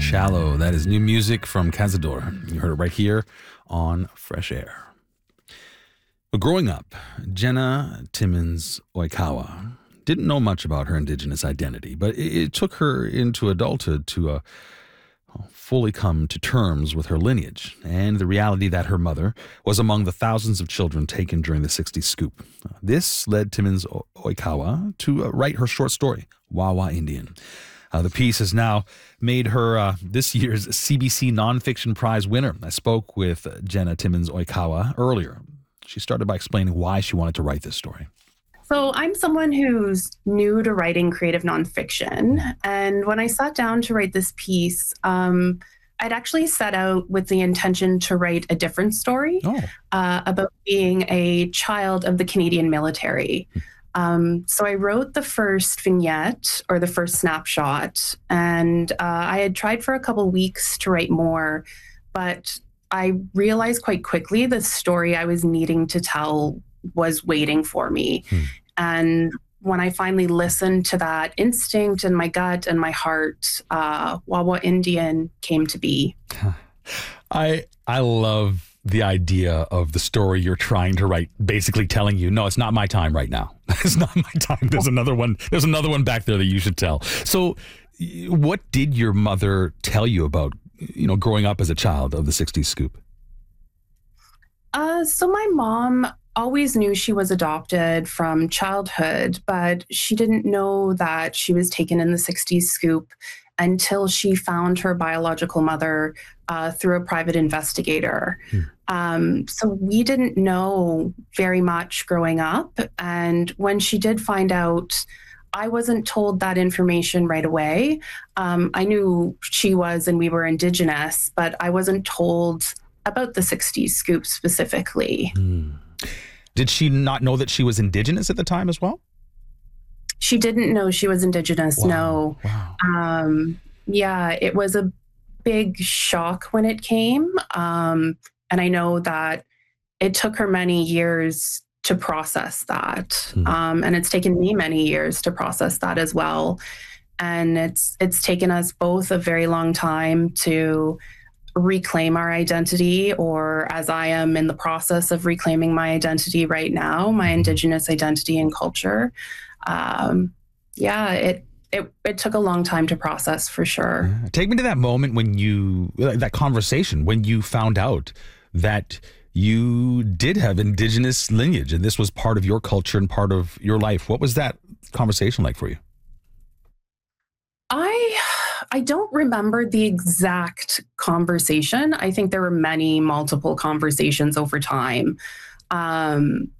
Shallow. That is new music from Cazador. You heard it right here on Fresh Air. But growing up, Jenna Timmins Oikawa didn't know much about her Indigenous identity, but it took her into adulthood to fully come to terms with her lineage and the reality that her mother was among the thousands of children taken during the 60s scoop. This led Timmins Oikawa to write her short story, Wawa Indian. The piece has now made her this year's CBC Nonfiction Prize winner. I spoke with Jenna Timmins Oikawa earlier. She started by explaining why she wanted to write this story. So I'm someone who's new to writing creative nonfiction. And when I sat down to write this piece, I'd actually set out with the intention to write a different story about being a child of the Canadian military. So I wrote the first vignette or the first snapshot, and I had tried for a couple weeks to write more, but I realized quite quickly the story I was needing to tell was waiting for me. And when I finally listened to that instinct in my gut and my heart, Wawa Indian came to be. I love the idea of the story you're trying to write, basically telling you, no, it's not my time right now. It's not my time. There's another one. There's another one back there that you should tell. So what did your mother tell you about, growing up as a child of the 60s scoop? So my mom always knew she was adopted from childhood, but she didn't know that she was taken in the 60s scoop until she found her biological mother through a private investigator. So we didn't know very much growing up. And when she did find out, I wasn't told that information right away. I knew she was and we were Indigenous, but I wasn't told about the 60s scoop specifically. Did she not know that she was Indigenous at the time as well? She didn't know she was Indigenous, no. Wow. Yeah, it was a big shock when it came. And I know that it took her many years to process that. And it's taken me many years to process that as well. And it's taken us both a very long time to reclaim our identity, or as I am in the process of reclaiming my identity right now, my Indigenous identity and culture. It took a long time to process for sure. Yeah. Take me to that moment when that conversation, when you found out that you did have Indigenous lineage and this was part of your culture and part of your life. What was that conversation like for you? I don't remember the exact conversation. I think there were multiple conversations over time.